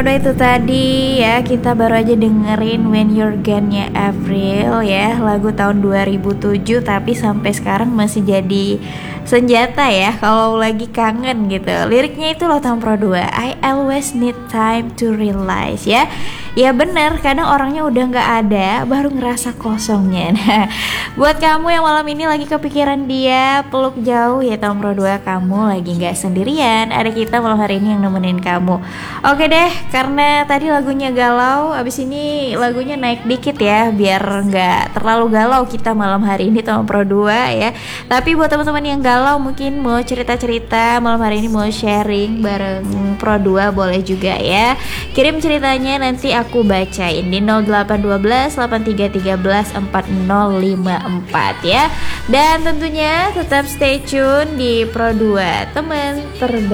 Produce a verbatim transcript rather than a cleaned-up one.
Udah itu tadi ya, kita baru aja dengerin When You're Gone-nya Avril ya, lagu tahun dua ribu tujuh tapi sampai sekarang masih jadi senjata ya kalau lagi kangen gitu. Liriknya itu loh Tampro dua, I always need time to realize ya. Ya bener, kadang orangnya udah gak ada baru ngerasa kosongnya. Nah, buat kamu yang malam ini lagi kepikiran dia, peluk jauh ya Tampro dua, kamu lagi gak sendirian, ada kita malam hari ini yang nemenin kamu. Oke deh, karena tadi lagunya galau, abis ini lagunya naik dikit ya, biar nggak terlalu galau kita malam hari ini Tampro dua ya. Tapi buat teman-teman yang galau mungkin mau cerita-cerita malam hari ini, mau sharing bareng Pro dua, boleh juga ya. Kirim ceritanya nanti aku bacain di nol delapan satu dua delapan tiga tiga empat nol lima empat ya. Dan tentunya tetap stay tune di Pro dua, teman terbaik.